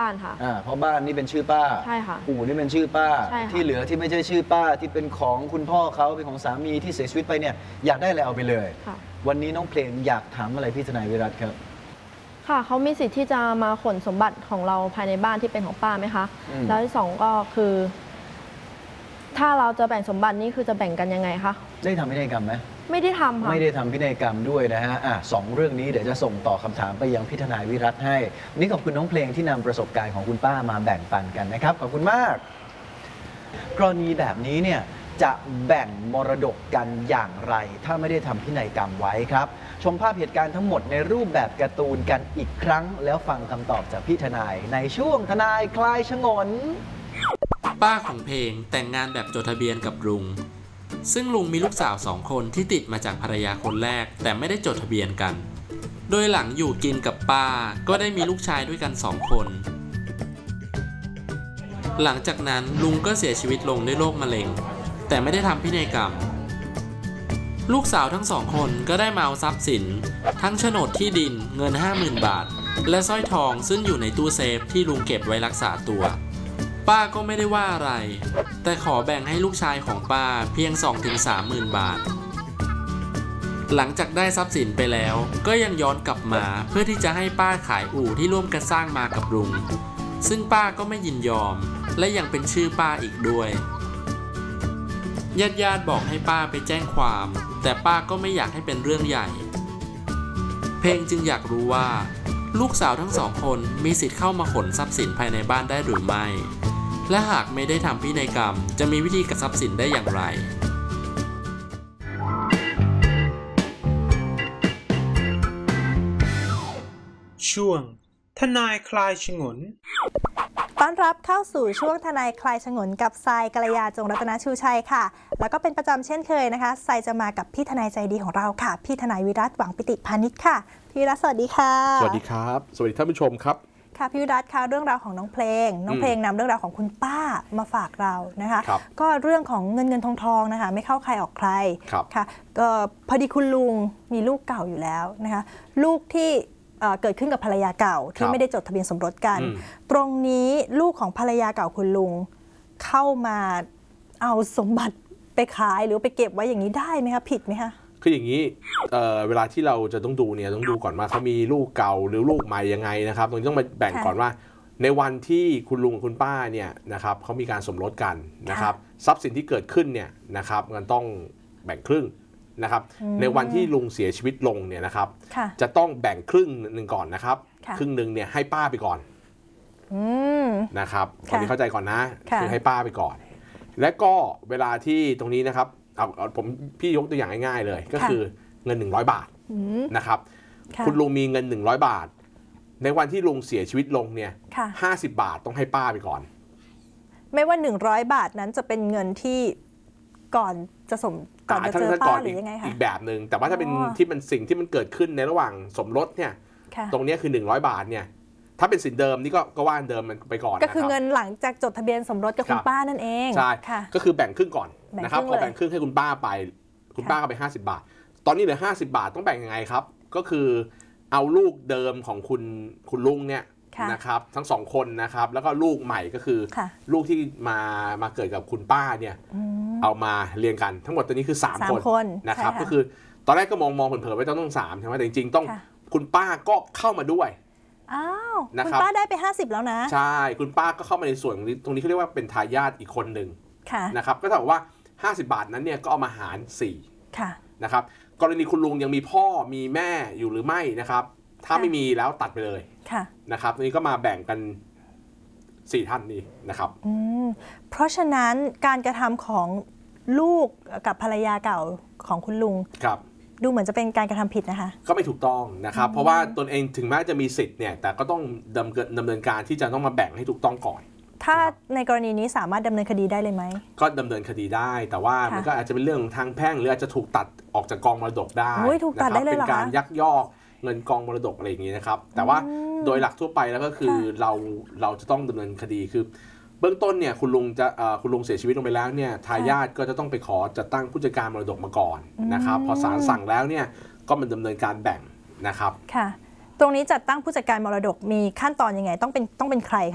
านค่ะเพราะบ้านนี่เป็นชื่อป้าใช่ค่ะอู่นี่เป็นชื่อป้าที่เหลือที่ไม่ใช่ชื่อป้าที่เป็นของคุณพ่อเขาเป็นของสามีที่เสียชีวิตไปเนี่ยอยากได้อะไรเอาไปเลยวันนี้น้องเพลงอยากถามอะไรพี่ทนายวิรัติครับค่ะเขามีสิทธิ์ที่จะมาขนสมบัติของเราภายในบ้านที่เป็นของป้าไหมคะแล้วที่สองก็คือถ้าเราจะแบ่งสมบัตินี่คือจะแบ่งกันยังไงคะได้ทำพินัยกรรมไหมไม่ได้ทำค่ะไม่ได้ทำพินัยกรรมด้วยนะฮะสองเรื่องนี้เดี๋ยวจะส่งต่อคำถามไปยังพี่ทนายวิรัติให้นี่ขอบคุณน้องเพลงที่นำประสบการณ์ของคุณป้ามาแบ่งปันกันนะครับขอบคุณมากกรณีแบบนี้เนี่ยจะแบ่งมรดกกันอย่างไรถ้าไม่ได้ทำพินัยกรรมไว้ครับชมภาพเหตุการณ์ทั้งหมดในรูปแบบการ์ตูนกันอีกครั้งแล้วฟังคำตอบจากพี่ทนายในช่วงทนายคลายฉงนป้าของเพลงแต่งงานแบบจดทะเบียนกับลุงซึ่งลุงมีลูกสาว2 คนที่ติดมาจากภรรยาคนแรกแต่ไม่ได้จดทะเบียนกันโดยหลังอยู่กินกับป้าก็ได้มีลูกชายด้วยกัน2 คนหลังจากนั้นลุงก็เสียชีวิตลงด้วยโรคมะเร็งแต่ไม่ได้ทำพินัยกรรมลูกสาวทั้ง2 คนก็ได้มาเอาทรัพย์สินทั้งโฉนดที่ดินเงิน 50,000 บาทและสร้อยทองซึ่งอยู่ในตู้เซฟที่ลุงเก็บไว้รักษาตัวป้าก็ไม่ได้ว่าอะไรแต่ขอแบ่งให้ลูกชายของป้าเพียง 2-30,000 บาทหลังจากได้ทรัพย์สินไปแล้วก็ยังย้อนกลับมาเพื่อที่จะให้ป้าขายอู่ที่ร่วมกันสร้างมากับลุงซึ่งป้าก็ไม่ยินยอมและยังเป็นชื่อป้าอีกด้วยญาติบอกให้ป้าไปแจ้งความแต่ป้าก็ไม่อยากให้เป็นเรื่องใหญ่เพลงจึงอยากรู้ว่าลูกสาวทั้ง2 คนมีสิทธิ์เข้ามาขนทรัพย์สินภายในบ้านได้หรือไม่และหากไม่ได้ทำพินัยกรรมจะมีวิธีกับทรัพย์สินได้อย่างไรช่วงทนายคลายฉงนต้อนรับเข้าสู่ช่วงทนายคลายฉงนกับทรายกัลยาจงรัตนชูชัยค่ะแล้วก็เป็นประจำเช่นเคยนะคะทรายจะมากับพี่ทนายใจดีของเราค่ะพี่ทนายวิรัติหวังปิติพานิชค่ะพี่วิรัติสวัสดีค่ะสวัสดีครับสวัสดีท่านผู้ชมครับค่ะพี่วิรัติค่ะเรื่องราวของน้องเพลงนำเรื่องราวของคุณป้ามาฝากเรานะคะก็เรื่องของเงินทองนะคะไม่เข้าใครออกใครค่ะก็พอดีคุณลุงมีลูกเก่าอยู่แล้วนะคะลูกที่เกิดขึ้นกับภรรยาเก่าที่ไม่ได้จดทะเบียนสมรสกันตรงนี้ลูกของภรรยาเก่าคุณลุงเข้ามาเอาสมบัติไปขายหรือไปเก็บไว้อย่างนี้ได้ไหมคะผิดไหมคะคืออย่างนี้เวลาที่เราจะต้องดูเนี่ยต้องดูก่อนว่าเขามีลูกเก่าหรือลูกใหม่ยังไงนะครับตรงนี้ต้องมาแบ่งก่อนว่าในวันที่คุณลุงคุณป้าเนี่ยนะครับเขามีการสมรสกันนะครับทรัพย์สินที่เกิดขึ้นเนี่ยนะครับมันต้องแบ่งครึ่งนะครับในวันที่ลุงเสียชีวิตลงเนี่ยนะครับจะต้องแบ่งครึ่งหนึ่งก่อนนะครับครึ่งหนึ่งเนี่ยให้ป้าไปก่อนนะครับตอนนี้เข้าใจก่อนนะคือให้ป้าไปก่อนและก็เวลาที่ตรงนี้นะครับผมพี่ยกตัวอย่างง่ายๆเลยก็คือเงิน100 บาทนะครับคุณลุงมีเงิน100 บาทในวันที่ลุงเสียชีวิตลงเนี่ย50 บาทต้องให้ป้าไปก่อนไม่ว่า100 บาทนั้นจะเป็นเงินที่ก่อนจะเจอป้าหรือยังไงคะอีกแบบหนึ่งแต่ว่าถ้าเป็นที่มันสิ่งที่มันเกิดขึ้นในระหว่างสมรสเนี่ยตรงนี้คือ100 บาทเนี่ยถ้าเป็นสินเดิมนี่ก็ว่าเดิมมันไปก่อนก็คือเงินหลังจากจดทะเบียนสมรสกับคุณป้านั่นเองใช่ก็คือแบ่งครึ่งก่อนนะครับพอแบ่งครึ่งให้คุณป้าไปคุณป้าก็ไป50 บาทตอนนี้เหลือ50 บาทต้องแบ่งยังไงครับก็คือเอาลูกเดิมของคุณลุงเนี่ยนะครับทั้ง2 คนนะครับแล้วก็ลูกใหม่ก็คือลูกที่มาเกิดกับคุณป้าเนี่ยเอามาเรียงกันทั้งหมดตัวนี้คือ3 คนนะครับก็คือตอนแรกก็มองเผินๆไว้ต้อง3ใช่ไหมแต่จริงๆต้องคุณป้าก็เข้ามาด้วยอ้าวคุณป้าได้ไป50แล้วนะใช่คุณป้าก็เข้ามาในส่วนตรงนี้เขาเรียกว่าเป็นทายาทอีกคนหนึ่งนะครับก็เท่ากับว่า50 บาทนั้นเนี่ยก็เอามาหาร4นะครับกรณีคุณลุงยังมีพ่อมีแม่อยู่หรือไม่นะครับถ้าไม่มีแล้วตัดไปเลยนะครับนี้ก็มาแบ่งกัน4 ท่านนี้นะครับเพราะฉะนั้นการกระทำของลูกกับภรรยาเก่าของคุณลุงดูเหมือนจะเป็นการกระทำผิดนะคะก็ไม่ถูกต้องนะครับเพราะว่าตนเองถึงแม้จะมีสิทธิ์เนี่ยแต่ก็ต้องดำเนินการที่จะต้องมาแบ่งให้ถูกต้องก่อนถ้าในกรณีนี้สามารถดำเนินคดีได้เลยไหมก็ดำเนินคดีได้แต่ว่ามันก็อาจจะเป็นเรื่องทางแพ่งหรืออาจจะถูกตัดออกจากกองมรดกได้ถูกตัดได้เลยเหรอคะเป็นการยักยอกเงินกองมรดกอะไรอย่างนี้นะครับแต่ว่าโดยหลักทั่วไปแล้วก็คือเราจะต้องดำเนินคดีคือเบื้องต้นเนี่ยคุณลุงเสียชีวิตลงไปแล้วเนี่ยทายาทก็จะต้องไปขอจัดตั้งผู้จัดการมรดกมาก่อนนะครับพอศาลสั่งแล้วเนี่ยก็มันดำเนินการแบ่งนะครับค่ะตรงนี้จัดตั้งผู้จัดการมรดกมีขั้นตอนยังไงต้องเป็นใครคะ